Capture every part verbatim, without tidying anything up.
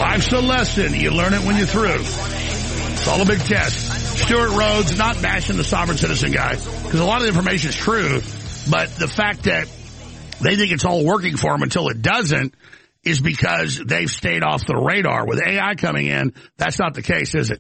Life's a lesson. You learn it when you're through. It's all a big test. Stuart Rhodes, not bashing the sovereign citizen guy, because a lot of the information is true, but the fact that they think it's all working for them until it doesn't is because they've stayed off the radar. With A I coming in, that's not the case, is it?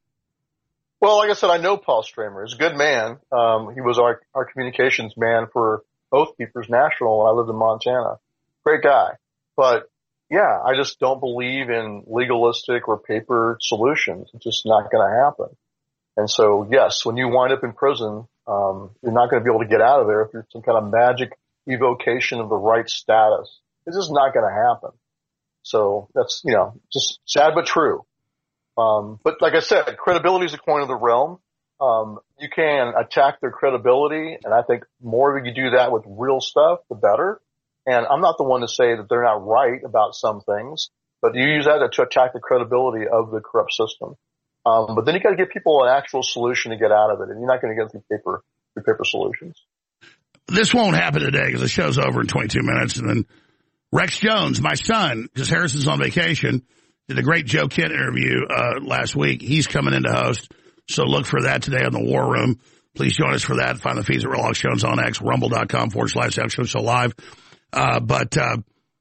Well, like I said, I know Paul Stramer. He's a good man. Um, he was our, our communications man for Oath Keepers National when I lived in Montana. Great guy. But, yeah, I just don't believe in legalistic or paper solutions. It's just not going to happen. And so, yes, when you wind up in prison, um, you're not going to be able to get out of there if there's some kind of magic evocation of the right status. It's just not going to happen. So that's, you know, just sad but true. Um, but like I said, credibility is a coin of the realm. Um, you can attack their credibility, and I think more you do that with real stuff, the better. And I'm not the one to say that they're not right about some things, but you use that to attack the credibility of the corrupt system. Um, but then you got to give people an actual solution to get out of it, and you're not going to get through paper, through paper solutions. This won't happen today because the show's over in twenty-two minutes, and then Rex Jones, my son, because Harrison's on vacation, did a great Joe Kent interview uh, last week. He's coming in to host, so look for that today on the War Room. Please join us for that. Find the feeds at Real Alex Jones on X, rumble.com forward slash Alex Jones Show Live. Uh, but uh,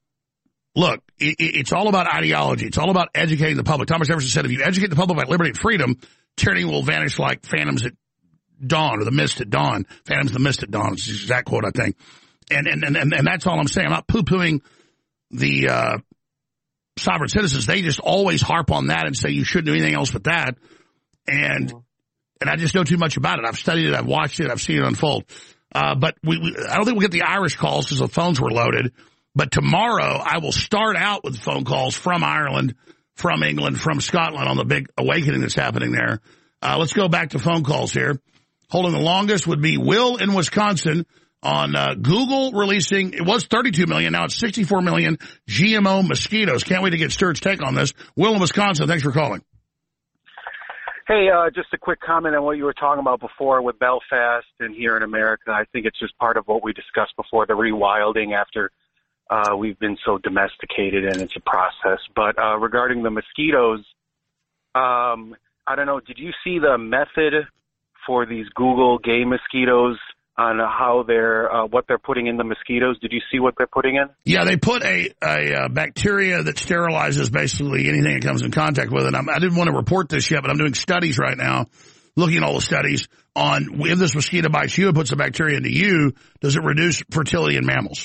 look, it, it's all about ideology. It's all about educating the public. Thomas Jefferson said, if you educate the public about liberty and freedom, tyranny will vanish like phantoms at dawn or the mist at dawn. Phantoms, the mist at dawn. It's the exact quote, I think. And, and, and, and that's all I'm saying. I'm not poo-pooing the uh, sovereign citizens. They just always harp on that and say you shouldn't do anything else but that. And and I just know too much about it. I've studied it. I've watched it. I've seen it unfold. Uh, but we, we, I don't think we'll get the Irish calls because the phones were loaded. But tomorrow I will start out with phone calls from Ireland, from England, from Scotland on the big awakening that's happening there. Uh, let's go back to phone calls here. Holding the longest would be Will in Wisconsin on uh, Google releasing, it was thirty-two million, now it's sixty-four million G M O mosquitoes. Can't wait to get Stuart's take on this. Will in Wisconsin, thanks for calling. Hey, uh, just a quick comment on what you were talking about before with Belfast and here in America. I think it's just part of what we discussed before, the rewilding after uh, we've been so domesticated, and it's a process. But uh, regarding the mosquitoes, um, I don't know, did you see the method for these Google gay mosquitoes on how they're, uh, what they're putting in the mosquitoes? Did you see what they're putting in? Yeah, they put a, a, a bacteria that sterilizes basically anything it comes in contact with. And I'm, I didn't want to report this yet, but I'm doing studies right now, looking at all the studies on if this mosquito bites you and puts the bacteria into you, does it reduce fertility in mammals?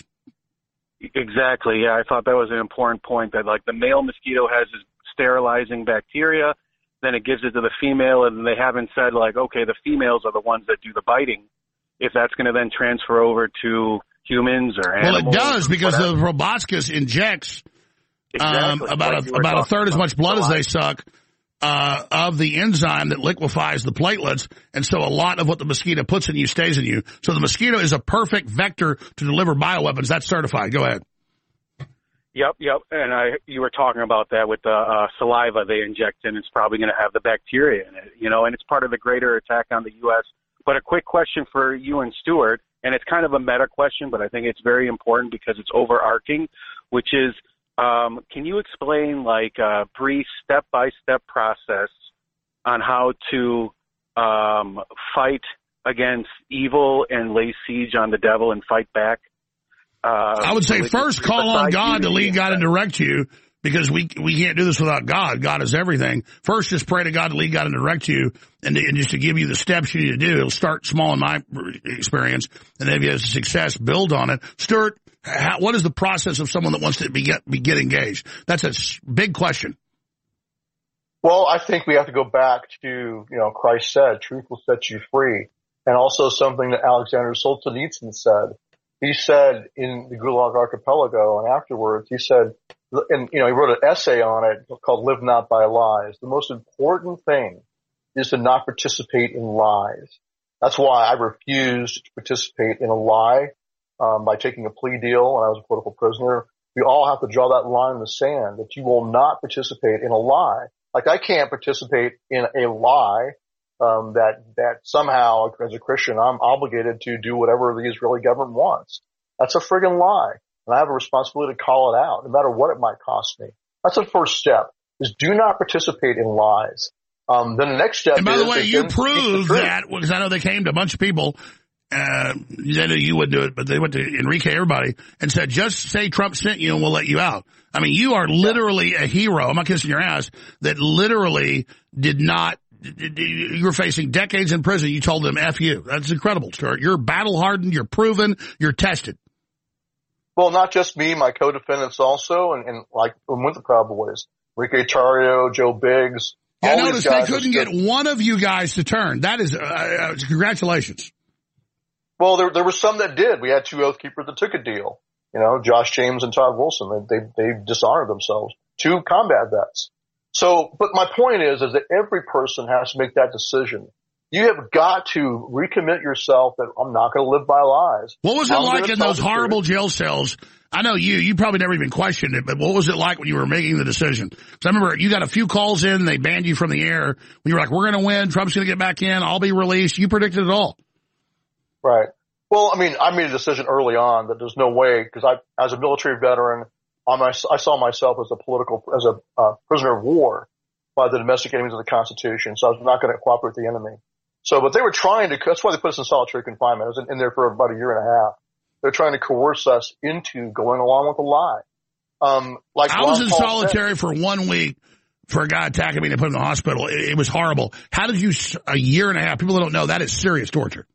Exactly. Yeah, I thought that was an important point, that like the male mosquito has this sterilizing bacteria, then it gives it to the female, and they haven't said like, okay, the females are the ones that do the biting. If that's going to then transfer over to humans or animals. Well, it does, because whatever. The proboscis injects exactly. um, about, a, about a third as much blood as they suck uh, of the enzyme that liquefies the platelets, and so a lot of what the mosquito puts in you stays in you. So the mosquito is a perfect vector to deliver bioweapons. That's certified. Go ahead. Yep, yep. And I, you were talking about that with the uh, saliva they inject in. It's probably going to have the bacteria in it, you know, and it's part of the greater attack on the U S But a quick question for you and Stuart, and it's kind of a meta question, but I think it's very important because it's overarching, which is, um, can you explain like a brief step-by-step process on how to um, fight against evil and lay siege on the devil and fight back? Uh, I would say first call on God to lead God and direct you, because we we can't do this without God. God is everything. First, just pray to God to lead God and direct you, and, to, and just to give you the steps you need to do. It'll start small in my experience, and then if you have success, build on it. Stuart, how, what is the process of someone that wants to be get, be get engaged? That's a big question. Well, I think we have to go back to, you know, Christ said, truth will set you free. And also something that Alexander Solzhenitsyn said. He said in the Gulag Archipelago, and afterwards, he said, and, you know, he wrote an essay on it called Live Not by Lies. The most important thing is to not participate in lies. That's why I refused to participate in a lie um, by taking a plea deal when I was a political prisoner. We all have to draw that line in the sand that you will not participate in a lie. Like I can't participate in a lie um, that that somehow, as a Christian, I'm obligated to do whatever the Israeli government wants. That's a friggin' lie. And I have a responsibility to call it out, no matter what it might cost me. That's the first step. is do not participate in lies. Um, then the next step. And by is the way, you proved that because I know they came to a bunch of people. Uh, they knew you wouldn't do it, but they went to Enrique, everybody, and said, just say Trump sent you and we'll let you out. I mean, you are literally a hero. I'm not kissing your ass. That literally did not, you were facing decades in prison. You told them, F you. That's incredible, Stuart. You're battle hardened. You're proven. You're tested. Well, not just me, my co-defendants also, and, and like with the Proud Boys, Enrique Tarrio, Joe Biggs. Yeah, notice they couldn't get one of you guys to turn. That is, uh, uh, congratulations. Well, there there were some that did. We had two Oath Keepers that took a deal. You know, Josh James and Todd Wilson. They they, they dishonored themselves. Two combat vets. So, but my point is, is that every person has to make that decision. You have got to recommit yourself that I'm not going to live by lies. What was it I'm like in those horrible jail cells? I know you, you probably never even questioned it, but what was it like when you were making the decision? Because I remember you got a few calls in and they banned you from the air. When you were like, we're going to win, Trump's going to get back in, I'll be released. You predicted it all. Right. Well, I mean, I made a decision early on that there's no way, because I, as a military veteran, I'm, I saw myself as a political, as a uh, prisoner of war by the domestic enemies of the Constitution. So I was not going to cooperate with the enemy. So, but they were trying to, that's why they put us in solitary confinement. I was in, in there for about a year and a half. They're trying to coerce us into going along with the lie. Um, like I was in solitary for one week for a guy attacking me and put him in the hospital. It, it was horrible. How did you, a year and a half, people that don't know, that is serious torture.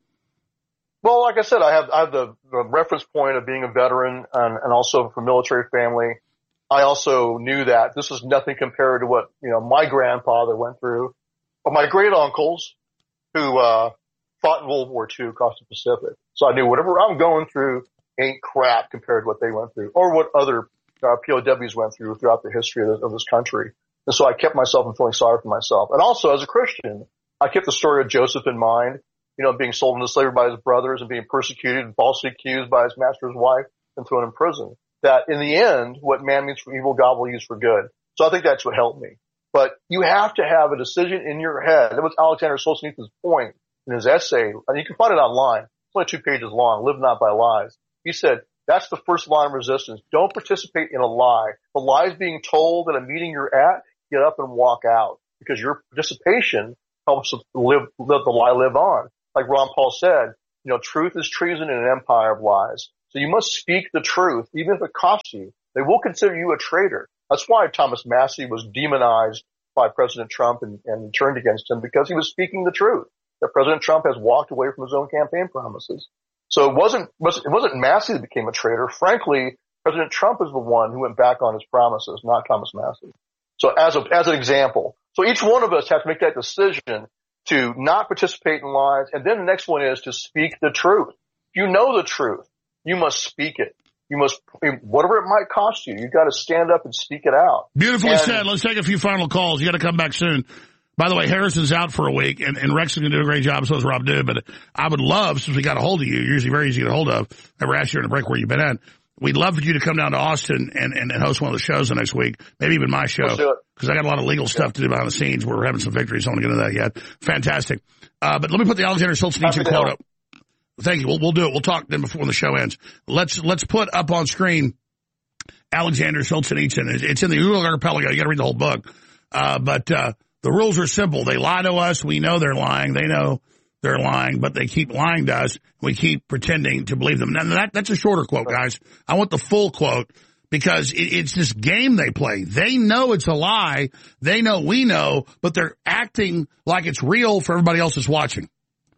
Well, like I said, I have, I have the, the reference point of being a veteran and, and also from military family. I also knew that this was nothing compared to what, you know, my grandfather went through, or my great uncles who, uh, fought in World War Two across the Pacific. So I knew whatever I'm going through ain't crap compared to what they went through or what other uh, P O Ws went through throughout the history of this, of this country. And so I kept myself from feeling sorry for myself. And also as a Christian, I kept the story of Joseph in mind. You know, being sold into slavery by his brothers and being persecuted and falsely accused by his master's wife and thrown in prison. That in the end, what man means for evil, God will use for good. So I think that's what helped me. But you have to have a decision in your head. That was Alexander Solzhenitsyn's point in his essay. And you can find it online. It's only two pages long. Live not by lies. He said, that's the first line of resistance. Don't participate in a lie. The lie is being told at a meeting you're at. Get up and walk out because your participation helps live, let the lie live on. Like Ron Paul said, you know, truth is treason in an empire of lies. So you must speak the truth, even if it costs you. They will consider you a traitor. That's why Thomas Massey was demonized by President Trump and, and turned against him, because he was speaking the truth. That President Trump has walked away from his own campaign promises. So it wasn't, it wasn't Massey that became a traitor. Frankly, President Trump is the one who went back on his promises, not Thomas Massey. So as a, as an example, so each one of us has to make that decision to not participate in lies. And then the next one is to speak the truth. If you know the truth, you must speak it. You must, whatever it might cost you, you've got to stand up and speak it out. Beautifully and, said. Let's take a few final calls. You got to come back soon. By the way, Harrison's out for a week, and, and Rex is going to do a great job, so is Rob Dew. But I would love, since we got a hold of you, you're usually very easy to get a hold of. I never asked you in a break where you've been at. We'd love for you to come down to Austin and, and, and host one of the shows the next week, maybe even my show, because I got a lot of legal stuff to do behind the scenes. We're having some victories. I don't want to get into that yet. Fantastic. Uh, but let me put the Alexander Solzhenitsyn quote up. Thank you. We'll, we'll do it. We'll talk then before the show ends. Let's let's put up on screen Alexander Solzhenitsyn. It's in the Ural Archipelago. You got to read the whole book. Uh, but uh, the rules are simple. They lie to us. We know they're lying. They know they're lying, but they keep lying to us. We keep pretending to believe them. Now, that, that's a shorter quote, guys. I want the full quote because it, it's this game they play. They know it's a lie. They know we know, but they're acting like it's real for everybody else that's watching.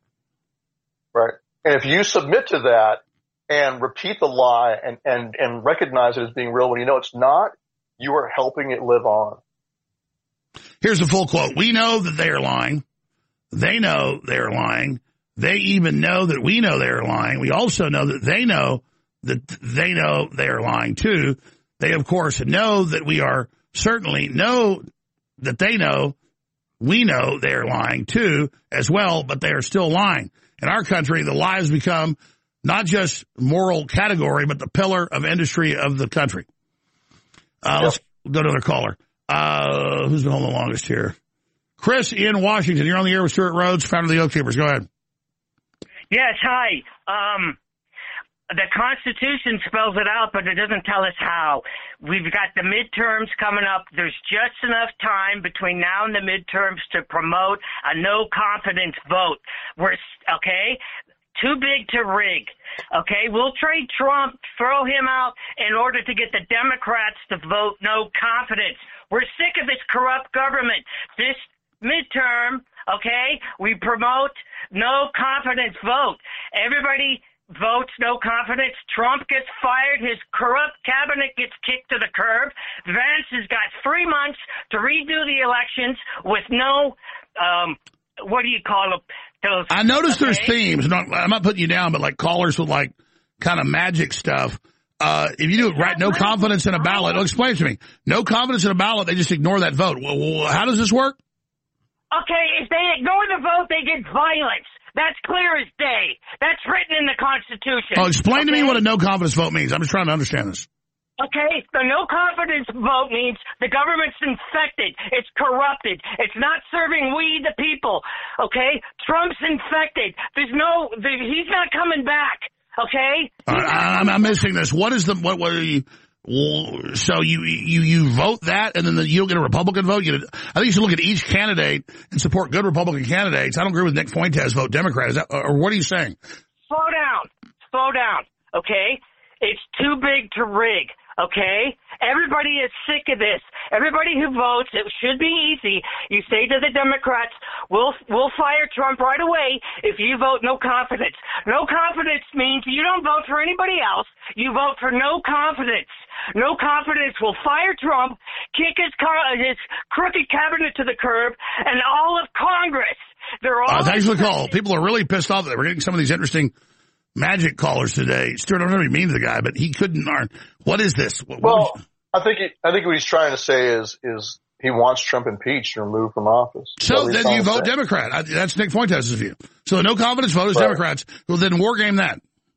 Right. And if you submit to that and repeat the lie and, and, and recognize it as being real when you know it's not, you are helping it live on. Here's the full quote. We know that they are lying. They know they're lying. They even know that we know they're lying. We also know that they know that they know they're lying too. They, of course, know that we are certainly know that they know we know they're lying too as well, but they are still lying. In our country, the lie has become not just moral category, but the pillar of industry of the country. Uh, yep. Let's go to another caller. Uh, who's been on the longest here? Chris in Washington. You're on the air with Stuart Rhodes, founder of the Oath Keepers. Go ahead. Yes, hi. Um, the Constitution spells it out, but it doesn't tell us how. We've got the midterms coming up. There's just enough time between now and the midterms to promote a no-confidence vote. We're, okay? Too big to rig. Okay? We'll trade Trump, throw him out in order to get the Democrats to vote no confidence. We're sick of this corrupt government. This midterm, okay, we promote no confidence vote. Everybody votes no confidence. Trump gets fired. His corrupt cabinet gets kicked to the curb. Vance has got three months to redo the elections with no, um, what do you call them? Those, I noticed okay? there's themes. Not, I'm not putting you down, but like callers with like kind of magic stuff. Uh, if you do it right, no confidence in a ballot. Oh, explain it to me. No confidence in a ballot. They just ignore that vote. Well, how does this work? Okay, if they ignore the vote, they get violence. That's clear as day. That's written in the Constitution. Oh, explain okay? to me what a no confidence vote means. I'm just trying to understand this. Okay, the no confidence vote means the government's infected. It's corrupted. It's not serving we the people. Okay, Trump's infected. There's no, there, he's not coming back. Okay, Uh, I'm, I'm missing this. What is the what? What are you? So you you you vote that, and then the, you don't get a Republican vote. You get a, I think you should look at each candidate and support good Republican candidates. I don't agree with Nick Fuentes. Vote Democrat. Is that, or what are you saying? Slow down. Slow down. Okay, it's too big to rig. Okay? Everybody is sick of this. Everybody who votes, it should be easy. You say to the Democrats, we'll, we'll fire Trump right away if you vote no confidence. No confidence means you don't vote for anybody else. You vote for no confidence. No confidence will fire Trump, kick his, car, his crooked cabinet to the curb, and all of Congress. They're all... Uh, thanks for the call. People are really pissed off that we're getting some of these interesting magic callers today. Stuart, I don't know what he means, the guy, but he couldn't. What is this? What, well, what I think he, I think what he's trying to say is is he wants Trump impeached and removed from office. So then you vote Democrat. I, that's Nick Fuentes' view. So the no confidence vote is right. Democrats. Well, then war game that.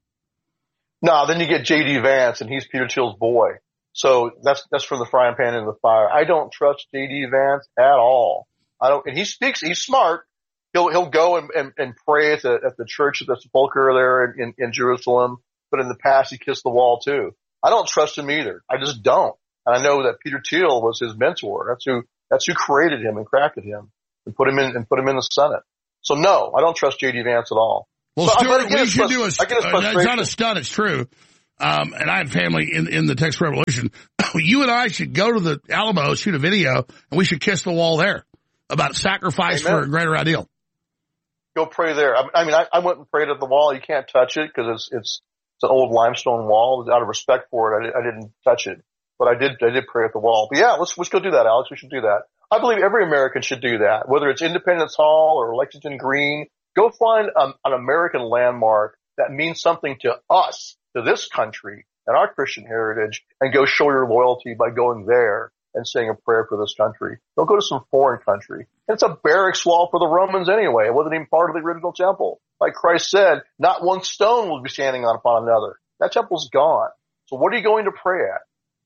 No, then you get J D Vance, and he's Peter Thiel's boy. So that's that's from the frying pan into the fire. I don't trust J D Vance at all. I don't. And he speaks. He's smart. He'll he'll go and, and, and pray at the at the church at the sepulchre there in, in, in Jerusalem. But in the past, he kissed the wall too. I don't trust him either. I just don't. And I know that Peter Thiel was his mentor. That's who that's who created him and crafted him and put him in and put him in the Senate. So no, I don't trust J D Vance at all. Well, so, Stuart, we should frust- do a. Uh, it's not a stunt. It's true. Um, and I have family in in the Texas Revolution. You and I should go to the Alamo, shoot a video, and we should kiss the wall there about sacrifice Amen. For a greater ideal. Go pray there. I mean, I, I went and prayed at the wall. You can't touch it because it's, it's, it's an old limestone wall. Out of respect for it, I, I didn't touch it, but I did, I did pray at the wall. But yeah, let's, let's go do that, Alex. We should do that. I believe every American should do that, whether it's Independence Hall or Lexington Green. Go find um, an American landmark that means something to us, to this country and our Christian heritage, and go show your loyalty by going there and saying a prayer for this country. Don't go to some foreign country. It's a barracks wall for the Romans anyway. It wasn't even part of the original temple. Like Christ said, not one stone will be standing on upon another. That temple's gone. So what are you going to pray at?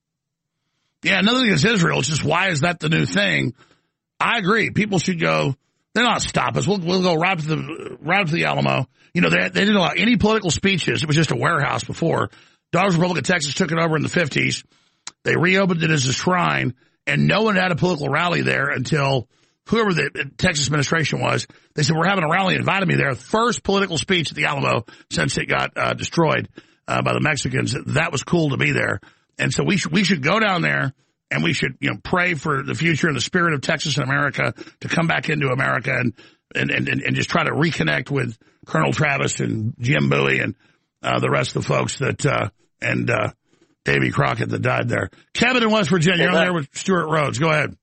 Yeah, another thing is Israel. It's just, why is that the new thing? I agree. People should go. They're not stop us. We'll, we'll go right to the, right to the Alamo. You know, they, they didn't allow any political speeches. It was just a warehouse before. Daughters Republic of Texas took it over in the fifties. They reopened it as a shrine, and no one had a political rally there until whoever the Texas administration was. They said, we're having a rally, invited me there. First political speech at the Alamo since it got uh, destroyed uh, by the Mexicans. That was cool to be there. And so we should, we should go down there, and we should, you know, pray for the future and the spirit of Texas and America to come back into America, and, and, and, and just try to reconnect with Colonel Travis and Jim Bowie and uh, the rest of the folks that, uh, and, uh, Davy Crockett that died there. Kevin in West Virginia, you're on there with Stuart Rhodes. Go ahead.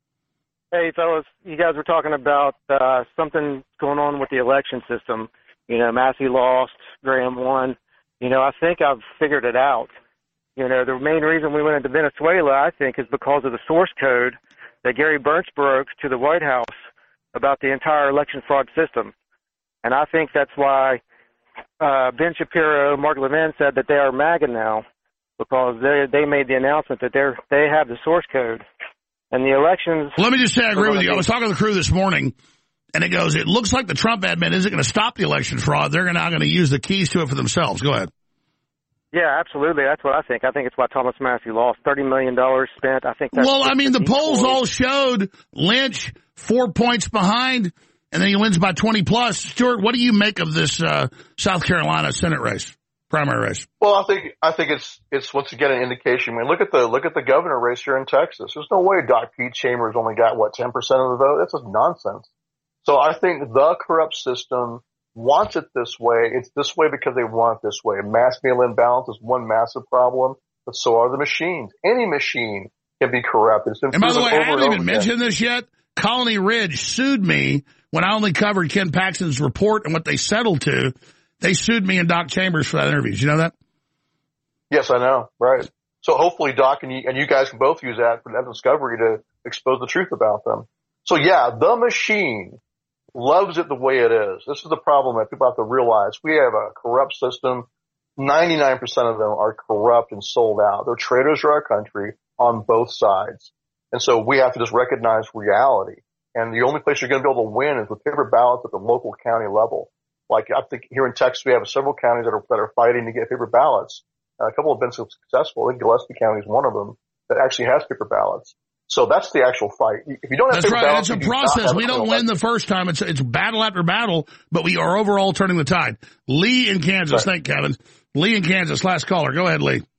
Hey, fellas, you guys were talking about uh, something going on with the election system. You know, Massey lost, Graham won. You know, I think I've figured it out. You know, the main reason we went into Venezuela, I think, is because of the source code that Gary Burns broke to the White House about the entire election fraud system. And I think that's why uh, Ben Shapiro, Mark Levin said that they are MAGA now, because they they made the announcement that they're they have the source code. And the elections... Let me just say I agree with you. I was talking to the crew this morning, and it goes, it looks like the Trump admin isn't going to stop the election fraud. They're now going to use the keys to it for themselves. Go ahead. Yeah, absolutely. That's what I think. I think it's why Thomas Massie lost. thirty million dollars spent. I think that's... Well, I mean, the polls boy. all showed Lynch four points behind, and then he wins by twenty plus. Stuart, what do you make of this uh, South Carolina Senate race, primary race? Well, I think I think it's it's once again an indication. I mean, look at the look at the governor race here in Texas. There's no way Doc Pete Chambers only got what ten percent of the vote. That's just nonsense. So I think the corrupt system wants it this way. It's this way because they want it this way. Mass mail-in balance is one massive problem, but so are the machines. Any machine can be corrupt. It's been and by the way, I haven't even again. mentioned this yet. Colony Ridge sued me when I only covered Ken Paxton's report and what they settled to. They sued me and Doc Chambers for that interview. Did you know that? Yes, I know. Right. So hopefully, Doc, and you, and you guys can both use that for that discovery to expose the truth about them. So yeah, the machine loves it the way it is. This is the problem that people have to realize. We have a corrupt system. ninety-nine percent of them are corrupt and sold out. They're traitors to our country on both sides. And so we have to just recognize reality. And the only place you're going to be able to win is with paper ballots at the local county level. Like I think here in Texas, we have several counties that are, that are fighting to get paper ballots. Uh, a couple have been successful. I think Gillespie County is one of them that actually has paper ballots. So that's the actual fight. If you don't have That's paper right. ballots, It's a you do not process. have We a don't criminal win the first time. It's it's battle after battle, but we are overall turning the tide. Lee in Kansas. Right. Thank Kevin. Lee in Kansas. Last caller. Go ahead, Lee.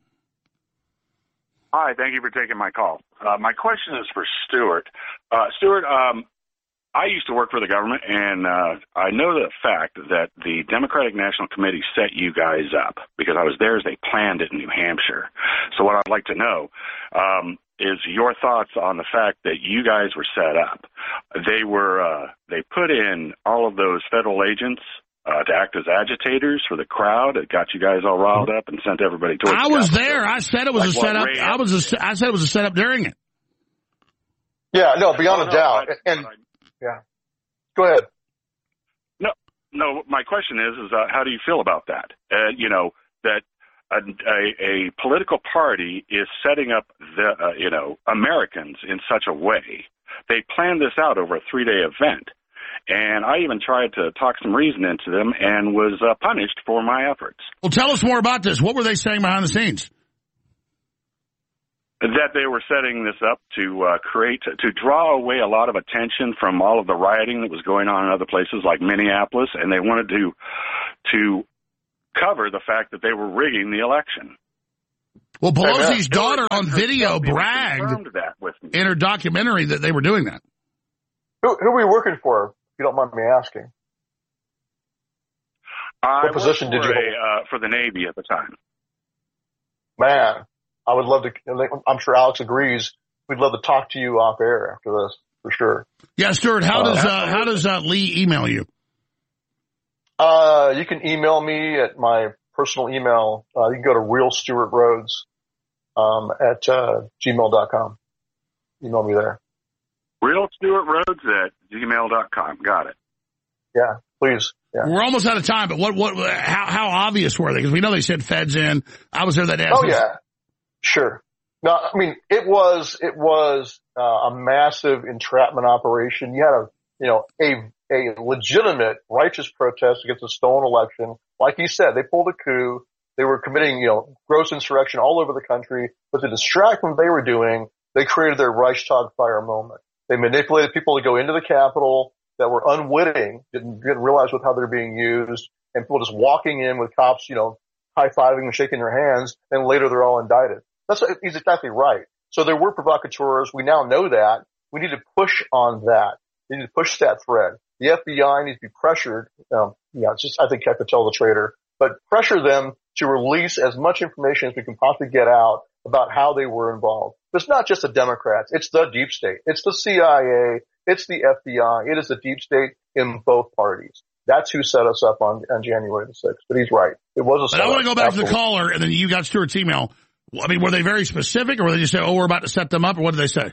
Hi, thank you for taking my call. Uh, my question is for Stuart. Uh, Stuart, um, I used to work for the government, and uh, I know the fact that the Democratic National Committee set you guys up because I was there as they planned it in New Hampshire. So what I'd like to know um, is your thoughts on the fact that you guys were set up. They were uh, they put in all of those federal agents Uh, to act as agitators for the crowd. It got you guys all riled up and sent everybody towards I the was Capitol. there. I said it was Like a setup. Ray I was a, I said it was a setup during it. Yeah, no, beyond Oh, a no, doubt. I- and I- yeah, go ahead. No, no. My question is, is uh, how do you feel about that? Uh, you know, that a, a, a political party is setting up the, uh, you know, Americans in such a way. They planned this out over a three-day event. And I even tried to talk some reason into them and was uh, punished for my efforts. Well, tell us more about this. What were they saying behind the scenes? That they were setting this up to uh, create, to draw away a lot of attention from all of the rioting that was going on in other places like Minneapolis, and they wanted to to cover the fact that they were rigging the election. Well, Pelosi's Hey, daughter on video Confirmed bragged that with me. in her documentary that they were doing that. Who, who were you working for, if you don't mind me asking? I What position worked did for you a, uh, for the Navy at the time. Man, I would love to, I'm sure Alex agrees, we'd love to talk to you off air after this, for sure. Yeah, Stuart, how Uh, does uh, how does uh, Lee email you? Uh, you can email me at my personal email. Uh, you can go to Real Stuart Rhodes, um, at, uh, gmail dot com. Email me there. Real Stuart Rhodes at gmail dot com. Got it. Yeah, please. Yeah. We're almost out of time, but what what how how obvious were they? Because we know they sent feds in. I was there that day. Oh yeah, sure. No, I mean it was it was uh, a massive entrapment operation. You had a you know a a legitimate righteous protest against a stolen election. Like you said, they pulled a coup. They were committing you know gross insurrection all over the country. But to distract from what they were doing, they created their Reichstag fire moment. They manipulated people to go into the Capitol that were unwitting, didn't, didn't realize with how they're being used, and people just walking in with cops, you know, high-fiving and shaking their hands, and later they're all indicted. That's, he's exactly right. So there were provocateurs. We now know that. We need to push on that. We need to push that thread. The F B I needs to be pressured. Um, yeah, it's just, I think I could tell the traitor, but pressure them to release as much information as we can possibly get out about how they were involved. But it's not just the Democrats. It's the deep state. It's the C I A. It's the F B I. It is the deep state in both parties. That's who set us up on, on January the sixth. But he's right. It was a But I want to go back Absolutely. to the caller, and then you got Stuart's email. I mean, were they very specific, or were they just say, oh, we're about to set them up, or what did they say?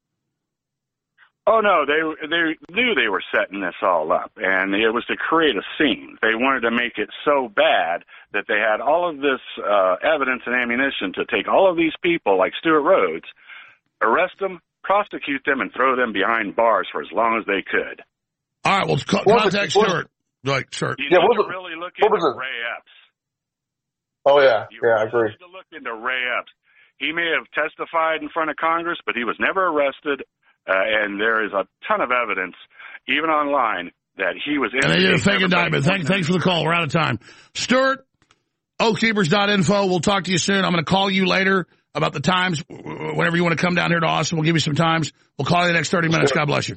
Oh no, they they knew they were setting this all up, and it was to create a scene. They wanted to make it so bad that they had all of this uh, evidence and ammunition to take all of these people, like Stuart Rhodes, arrest them, prosecute them, and throw them behind bars for as long as they could. All right, well, co- What was contact it- what was- Stuart. Like, sure. You Yeah, need what to was it- really look what into was it? Ray Epps. Oh, yeah. You Yeah, I agree. need to look into Ray Epps. He may have testified in front of Congress, but he was never arrested, uh, and there is a ton of evidence, even online, that he was in. And they did a fake indictment. Thanks, thanks for the call. We're out of time. Stuart, oath keepers dot info. We'll talk to you soon. I'm going to call you later about the times. Whenever you want to come down here to Austin, we'll give you some times. We'll call you the next thirty minutes. God bless you.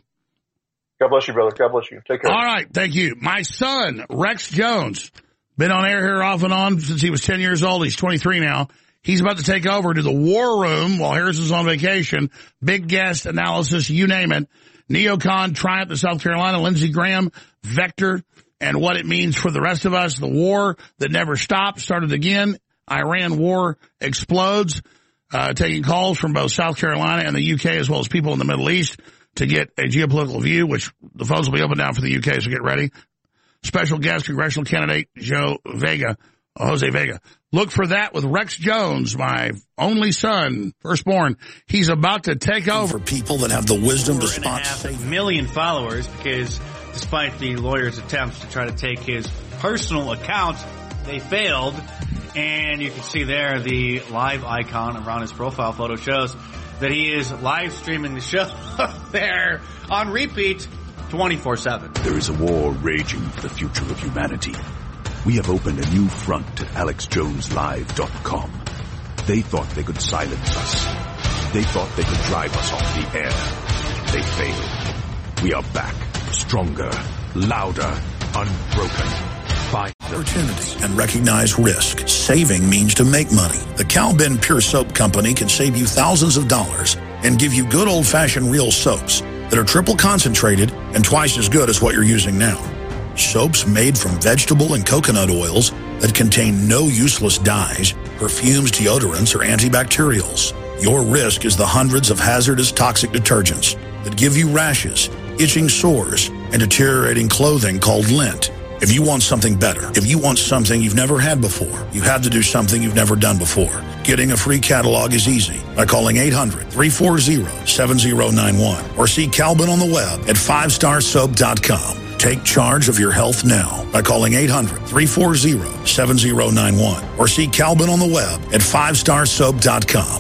God bless you, brother. God bless you. Take care. All right. Thank you. My son, Rex Jones, been on air here off and on since he was ten years old. He's twenty-three now. He's about to take over to the War Room while Harrison's on vacation. Big guest analysis, you name it. Neocon, Triumph of South Carolina, Lindsey Graham, Vector, and what it means for the rest of us. The war that never stopped, started again. Iran war explodes. Uh, taking calls from both South Carolina and the U K, as well as people in the Middle East, to get a geopolitical view, which the phones will be open now for the U K, so get ready. Special guest, congressional candidate Joe Vega, Jose Vega. Look for that with Rex Jones, my only son, firstborn. He's about to take over. For people that have the wisdom to spot a million followers, because despite the lawyer's attempts to try to take his personal account, they failed. And you can see there the live icon around his profile photo shows that he is live streaming the show there on repeat twenty-four seven. There is a war raging for the future of humanity. We have opened a new front at alex jones live dot com. They thought they could silence us. They thought they could drive us off the air. They failed. We are back, stronger, louder, unbroken. By opportunity and recognize risk. Saving means to make money. The Cal Ben Pure Soap Company can save you thousands of dollars and give you good old-fashioned real soaps that are triple concentrated and twice as good as what you're using now. Soaps made from vegetable and coconut oils that contain no useless dyes, perfumes, deodorants, or antibacterials. Your risk is the hundreds of hazardous toxic detergents that give you rashes, itching sores, and deteriorating clothing called lint. If you want something better, if you want something you've never had before, you have to do something you've never done before. Getting a free catalog is easy by calling eight hundred, three four zero, seven zero nine one or see Calvin on the web at five star soap dot com. Take charge of your health now by calling eight hundred, three four zero, seven zero nine one or see Calvin on the web at five star soap dot com.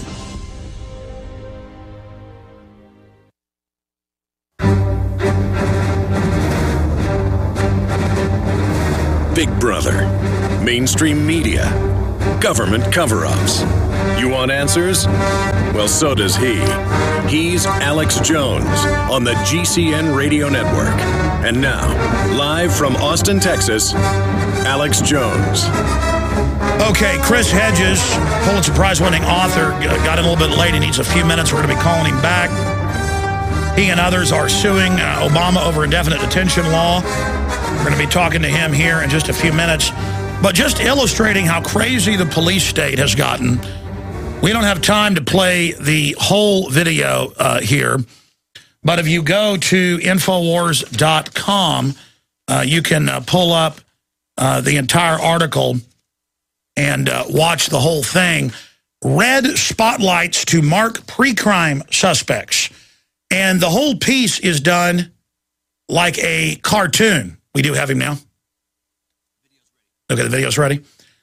Big Brother, mainstream media, government cover-ups. You want answers? Well, so does he. He's Alex Jones on the G C N Radio Network. And now, live from Austin, Texas, Alex Jones. Okay, Chris Hedges, Pulitzer Prize-winning author, got in a little bit late. He needs a few minutes. We're going to be calling him back. He and others are suing uh, Obama over indefinite detention law. We're going to be talking to him here in just a few minutes. But just illustrating how crazy the police state has gotten, we don't have time to play the whole video uh, here. But if you go to infowars dot com, uh, you can uh, pull up uh, the entire article and uh, watch the whole thing. Red spotlights to mark pre-crime suspects. And the whole piece is done like a cartoon. We do have him now. Okay, the video's ready.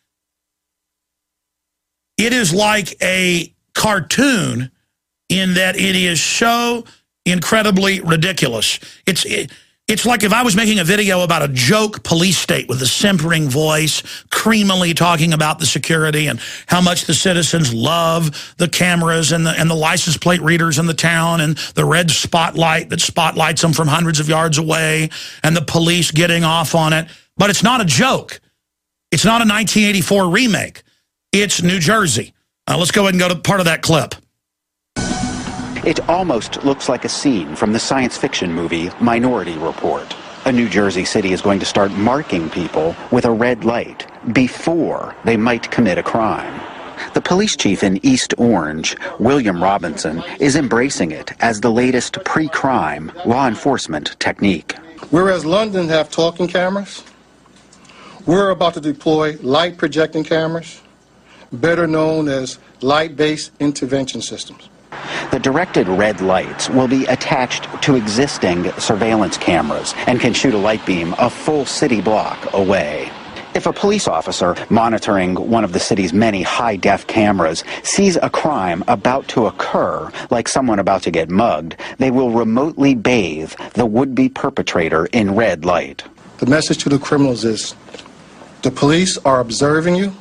It is like a cartoon in that it is so incredibly ridiculous. It's it, it's like if I was making a video about a joke police state with a simpering voice, creamily talking about the security and how much the citizens love the cameras and the and the license plate readers in the town and the red spotlight that spotlights them from hundreds of yards away and the police getting off on it. But it's not a joke. It's not a nineteen eighty-four remake. It's New Jersey. Uh, let's go ahead and go to part of that clip. It almost looks like a scene from the science fiction movie Minority Report. A New Jersey city is going to start marking people with a red light before they might commit a crime. The police chief in East Orange, William Robinson, is embracing it as the latest pre-crime law enforcement technique. Whereas London have talking cameras, we're about to deploy light projecting cameras, better known as light-based intervention systems. The directed red lights will be attached to existing surveillance cameras and can shoot a light beam a full city block away. If a police officer monitoring one of the city's many high-def cameras sees a crime about to occur, like someone about to get mugged, they will remotely bathe the would-be perpetrator in red light. The message to the criminals is, the police are observing you,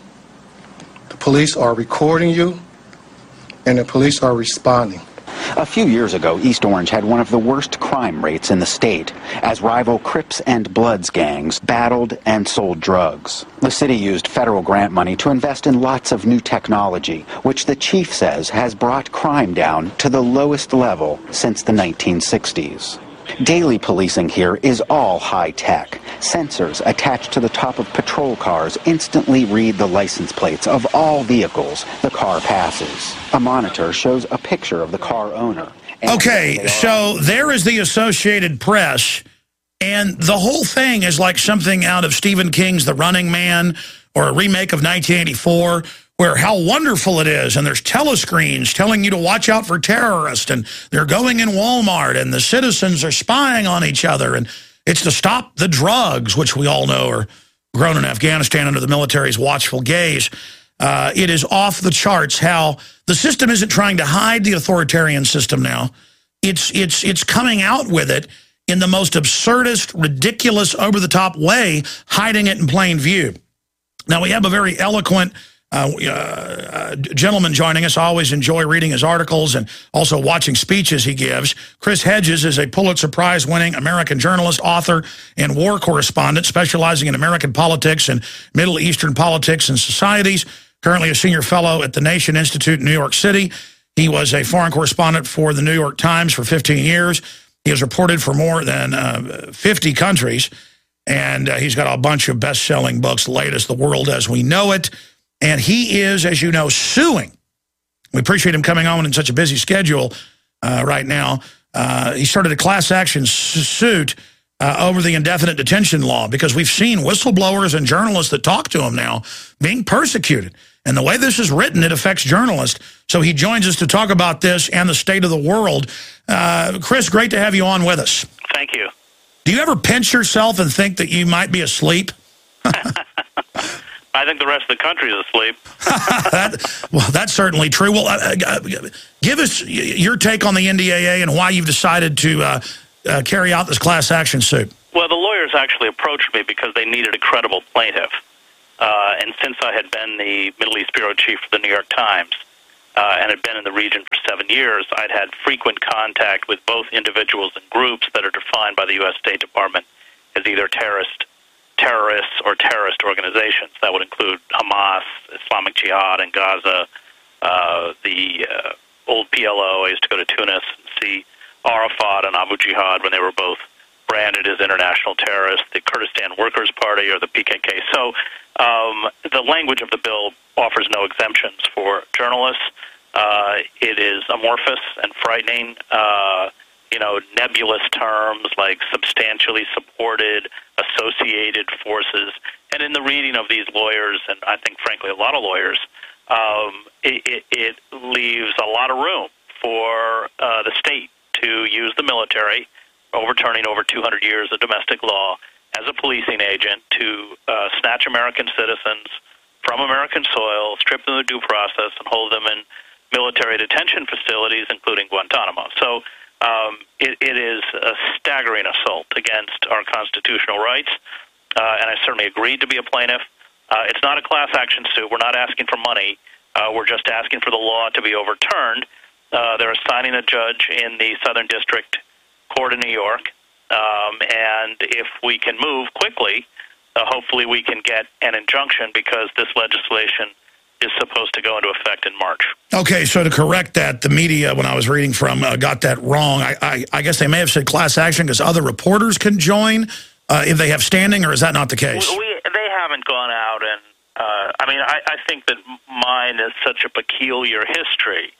the police are recording you, and the police are responding. A few years ago, East Orange had one of the worst crime rates in the state, as rival Crips and Bloods gangs battled and sold drugs. The city used federal grant money to invest in lots of new technology, which the chief says has brought crime down to the lowest level since the nineteen sixties. Daily policing here is all high-tech. Sensors attached to the top of patrol cars instantly read the license plates of all vehicles the car passes. A monitor shows a picture of the car owner. Okay, so there is the Associated Press, and the whole thing is like something out of Stephen King's The Running Man or a remake of nineteen eighty-four, where how wonderful it is, and there's telescreens telling you to watch out for terrorists, and they're going in Walmart, and the citizens are spying on each other, and it's to stop the drugs, which we all know are grown in Afghanistan under the military's watchful gaze. Uh, it is off the charts how the system isn't trying to hide the authoritarian system now. It's, it's, it's coming out with it in the most absurdist, ridiculous, over-the-top way, hiding it in plain view. Now, we have a very eloquent Uh, uh, gentleman joining us. I always enjoy reading his articles and also watching speeches he gives. Chris Hedges is a Pulitzer Prize-winning American journalist, author, and war correspondent specializing in American politics and Middle Eastern politics and societies. Currently a senior fellow at the Nation Institute in New York City. He was a foreign correspondent for the New York Times for fifteen years. He has reported for more than uh, fifty countries, and uh, he's got a bunch of best-selling books, the latest, The World as We Know It. And he is, as you know, suing. We appreciate him coming on in such a busy schedule uh, right now. Uh, he started a class action suit uh, over the indefinite detention law because we've seen whistleblowers and journalists that talk to him now being persecuted. And the way this is written, it affects journalists. So he joins us to talk about this and the state of the world. Uh, Chris, great to have you on with us. Thank you. Do you ever pinch yourself and think that you might be asleep? I think the rest of the country is asleep. that, well, that's certainly true. Well, uh, uh, give us your take on the N D A A and why you've decided to uh, uh, carry out this class action suit. Well, the lawyers actually approached me because they needed a credible plaintiff. Uh, and since I had been the Middle East bureau chief for the New York Times uh, and had been in the region for seven years, I'd had frequent contact with both individuals and groups that are defined by the U S State Department as either terrorist terrorists or terrorist organizations. That would include Hamas, Islamic Jihad in Gaza, uh, the uh, old P L O. I used to go to Tunis and see Arafat and Abu Jihad when they were both branded as international terrorists, the Kurdistan Workers' Party or the P K K. So um, the language of the bill offers no exemptions for journalists. Uh, it is amorphous and frightening. Uh, you know, nebulous terms like substantially supported, associated forces. And in the reading of these lawyers, and I think, frankly, a lot of lawyers, um, it, it, it leaves a lot of room for uh, the state to use the military, overturning over two hundred years of domestic law, as a policing agent to uh, snatch American citizens from American soil, strip them of due process, and hold them in military detention facilities, including Guantanamo. So um, it, it is a staggering assault against our constitutional rights, uh, and I certainly agreed to be a plaintiff. Uh, it's not a class action suit. We're not asking for money. Uh, we're just asking for the law to be overturned. Uh, they're assigning a judge in the Southern District Court in New York, um, and if we can move quickly, uh, hopefully we can get an injunction because this legislation is supposed to go into effect in March. Okay, so to correct that, the media, when I was reading from, uh, got that wrong. I, I, I guess they may have said class action because other reporters can join uh, if they have standing, or is that not the case? We, we, they haven't gone out and, uh, I mean, I, I think that mine is such a peculiar history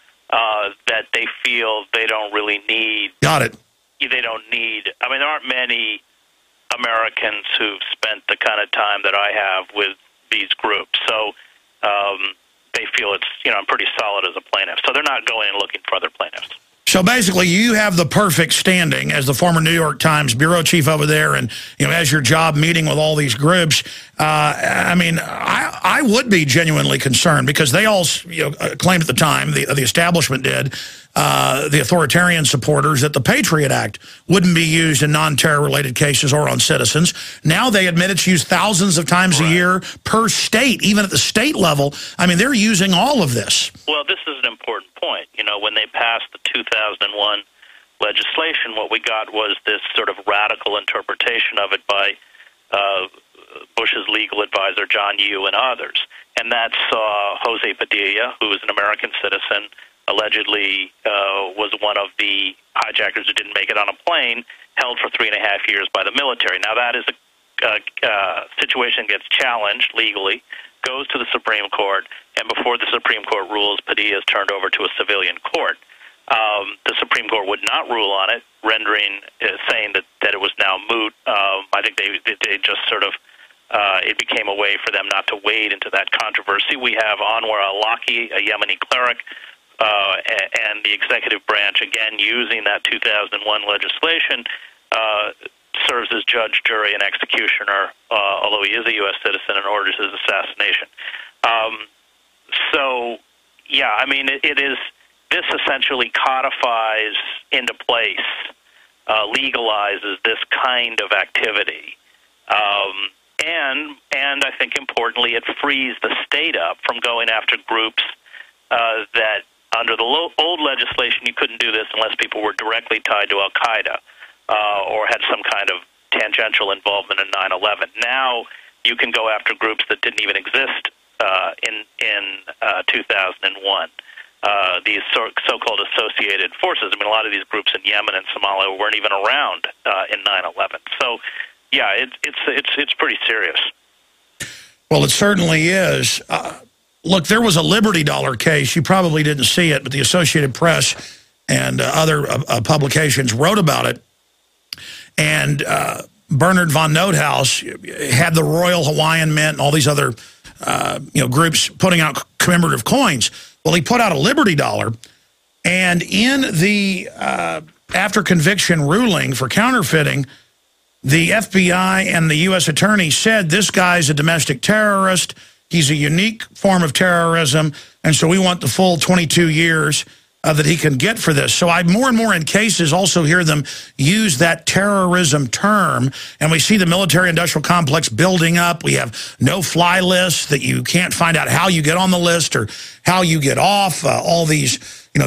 uh, that they feel they don't really need. Got it. They don't need, I mean, there aren't many Americans who've spent the kind of time that I have with these groups. So, Um, they feel it's, you know, I'm pretty solid as a plaintiff. So they're not going and looking for other plaintiffs. So basically you have the perfect standing as the former New York Times bureau chief over there, and, you know, as your job meeting with all these groups. Uh, I mean, I, I would be genuinely concerned because they all you know, claimed at the time, the, the establishment did, uh, the authoritarian supporters, that the Patriot Act wouldn't be used in non-terror-related cases or on citizens. Now they admit it's used thousands of times right. a year per state, even at the state level. I mean, they're using all of this. Well, this is an important point. You know, when they passed the two thousand one legislation, what we got was this sort of radical interpretation of it by uh, Bush's legal advisor, John Yoo, and others. And that saw Jose Padilla, who was an American citizen, allegedly uh, was one of the hijackers who didn't make it on a plane, held for three and a half years by the military. Now, that is a uh, uh, situation gets challenged legally, goes to the Supreme Court, and before the Supreme Court rules, Padilla is turned over to a civilian court. Um, the Supreme Court would not rule on it, rendering, uh, saying that, that it was now moot. Um, I think they, they just sort of Uh, it became a way for them not to wade into that controversy. We have Anwar al-Awlaki, a Yemeni cleric, uh, and the executive branch, again, using that two thousand one legislation, uh, serves as judge, jury, and executioner, uh, although he is a U S citizen, and orders his assassination. Um, so, yeah, I mean, it, it is, this essentially codifies into place, uh, legalizes this kind of activity. Um, And, and I think importantly, it frees the state up from going after groups uh, that under the lo- old legislation, you couldn't do this unless people were directly tied to Al-Qaeda uh, or had some kind of tangential involvement in nine eleven. Now you can go after groups that didn't even exist uh, in, in uh, two thousand one. Uh, these so- so-called associated forces. I mean, a lot of these groups in Yemen and Somalia weren't even around uh, in nine eleven. So, yeah, it, it's it's it's pretty serious. Well, it certainly is. Uh, look, there was a Liberty Dollar case. You probably didn't see it, but the Associated Press and uh, other uh, uh, publications wrote about it. And uh, Bernard von Noothaus had the Royal Hawaiian Mint and all these other uh, you know groups putting out commemorative coins. Well, he put out a Liberty Dollar, and in the uh, after conviction ruling for counterfeiting, the F B I and the U S attorney said this guy's a domestic terrorist. He's a unique form of terrorism, and so we want the full twenty-two years uh, that he can get for this. So I more and more in cases also hear them use that terrorism term, and we see the military-industrial complex building up. We have no-fly lists that you can't find out how you get on the list or how you get off, uh, all these